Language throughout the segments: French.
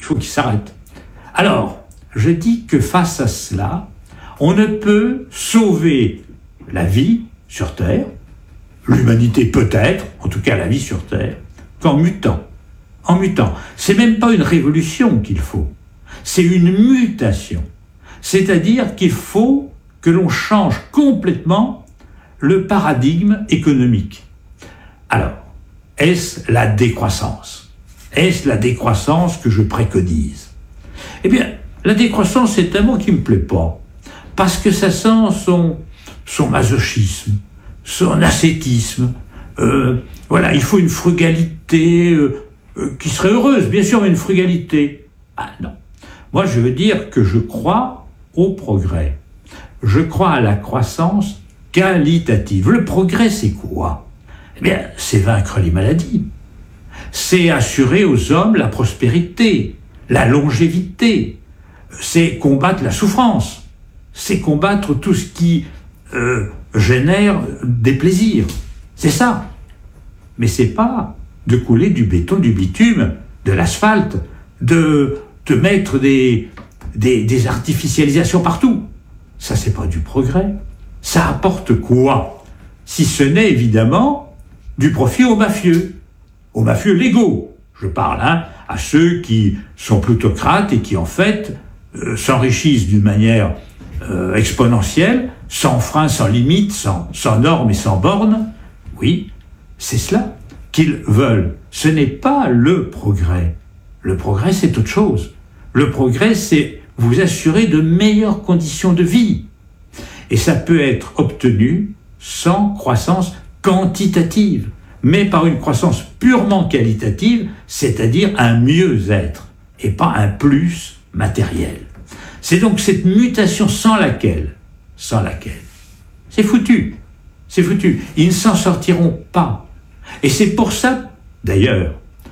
faut qu'il s'arrête. Alors, je dis que face à cela, on ne peut sauver la vie sur Terre, l'humanité peut-être, en tout cas la vie sur Terre, qu'en mutant. En mutant. C'est même pas une révolution qu'il faut, c'est une mutation. C'est-à-dire qu'il faut que l'on change complètement le paradigme économique. Alors, est-ce la décroissance? Est-ce la décroissance que je préconise? Eh bien, la décroissance, c'est un mot qui me plaît pas, parce que ça sent son masochisme, son ascétisme. Voilà, il faut une frugalité qui serait heureuse, bien sûr, mais une frugalité. Ah non. Moi, je veux dire que je crois au progrès. Je crois à la croissance qualitative. Le progrès, c'est quoi? Eh bien, c'est vaincre les maladies. C'est assurer aux hommes la prospérité, la longévité. C'est combattre la souffrance. C'est combattre tout ce qui génère des plaisirs. C'est ça. Mais c'est pas de couler du béton, du bitume, de l'asphalte, de mettre des artificialisations partout. Ça, c'est pas du progrès. Ça apporte quoi? Si ce n'est évidemment du profit aux mafieux légaux. Je parle à ceux qui sont plutocrates et qui en fait s'enrichissent d'une manière exponentielle, sans frein, sans limite, sans normes et sans bornes. Oui, c'est cela qu'ils veulent. Ce n'est pas le progrès. Le progrès, c'est autre chose. Le progrès, c'est vous assurer de meilleures conditions de vie. Et ça peut être obtenu sans croissance quantitative, mais par une croissance purement qualitative, c'est-à-dire un mieux-être, et pas un plus matériel. C'est donc cette mutation sans laquelle, c'est foutu. Ils ne s'en sortiront pas. Et c'est pour ça, d'ailleurs,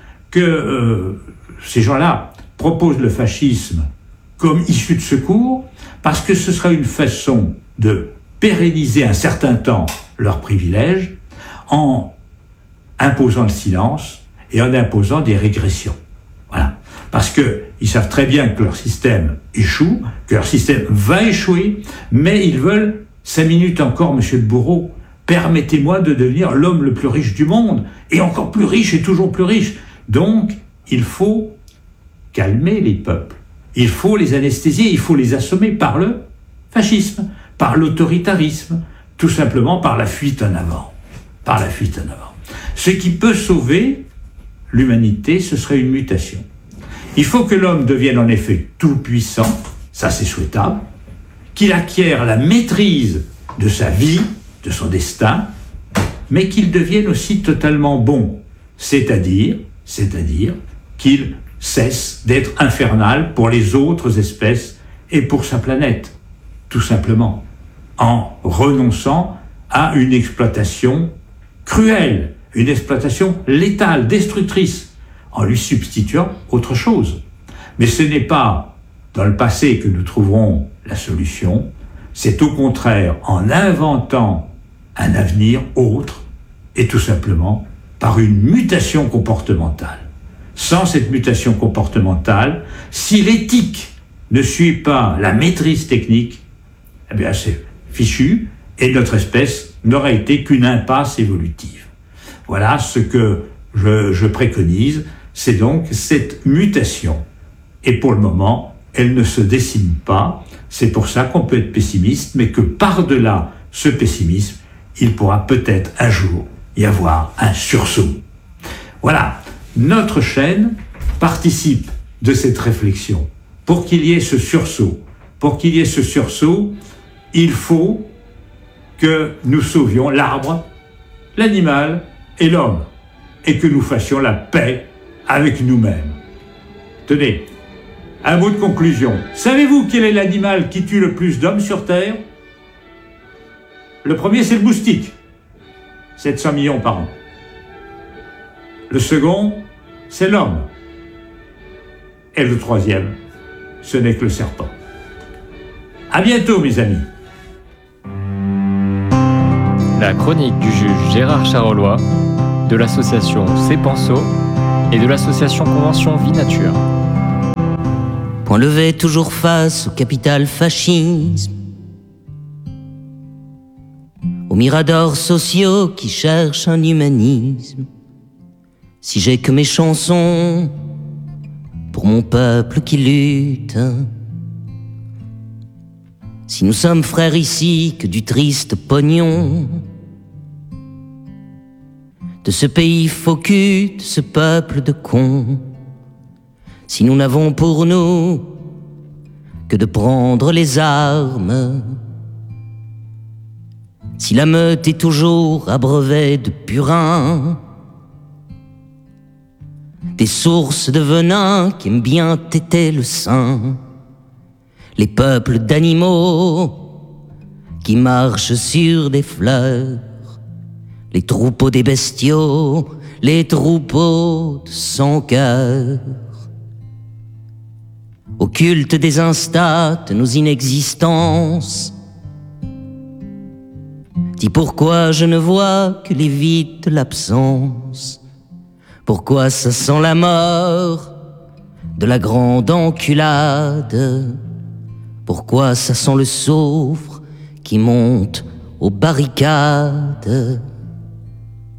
que ces gens-là proposent le fascisme comme issue de secours, parce que ce sera une façon de pérenniser un certain temps leurs privilèges en imposant le silence et en imposant des régressions. Voilà. Parce qu'ils savent très bien que leur système échoue, que leur système va échouer, mais ils veulent 5 minutes encore, monsieur le bourreau, permettez-moi de devenir l'homme le plus riche du monde, et encore plus riche et toujours plus riche. Donc, il faut calmer les peuples. Il faut les anesthésier, il faut les assommer par le fascisme, par l'autoritarisme, tout simplement par la fuite en avant. Par la fuite en avant. Ce qui peut sauver l'humanité, ce serait une mutation. Il faut que l'homme devienne en effet tout puissant, ça c'est souhaitable, qu'il acquiert la maîtrise de sa vie, de son destin, mais qu'il devienne aussi totalement bon, c'est-à-dire qu'il cesse d'être infernal pour les autres espèces et pour sa planète, tout simplement, en renonçant à une exploitation cruelle, une exploitation létale, destructrice, en lui substituant autre chose. Mais ce n'est pas dans le passé que nous trouverons la solution, c'est au contraire en inventant un avenir autre, et tout simplement par une mutation comportementale. Sans cette mutation comportementale, si l'éthique ne suit pas la maîtrise technique, eh bien c'est fichu, et notre espèce n'aurait été qu'une impasse évolutive. Voilà ce que je préconise, c'est donc cette mutation. Et pour le moment, elle ne se dessine pas. C'est pour ça qu'on peut être pessimiste, mais que par-delà ce pessimisme, il pourra peut-être un jour y avoir un sursaut. Voilà, notre chaîne participe de cette réflexion. Pour qu'il y ait ce sursaut, il faut que nous sauvions l'arbre, l'animal et l'homme, et que nous fassions la paix avec nous-mêmes. Tenez, un mot de conclusion. Savez-vous quel est l'animal qui tue le plus d'hommes sur Terre? Le premier, c'est le moustique. 700 millions par an. Le second, c'est l'homme. Et le troisième, ce n'est que le serpent. À bientôt, mes amis. La chronique du juge Gérard Charolois, de l'association C'est Penseau et de l'association Convention Vie Nature. enlevé toujours face au capital fascisme, aux miradors sociaux qui cherchent un humanisme. Si j'ai que mes chansons pour mon peuple qui lutte, si nous sommes frères ici que du triste pognon, de ce pays faux cul, de ce peuple de cons, si nous n'avons pour nous que de prendre les armes, si la meute est toujours abreuvée de purin, des sources de venin qui aiment bien téter le sein, les peuples d'animaux qui marchent sur des fleurs, les troupeaux des bestiaux, les troupeaux de sans cœur, au culte des instants de nos inexistences. Dis pourquoi je ne vois que les vides de l'absence, pourquoi ça sent la mort de la grande enculade, pourquoi ça sent le soufre qui monte aux barricades.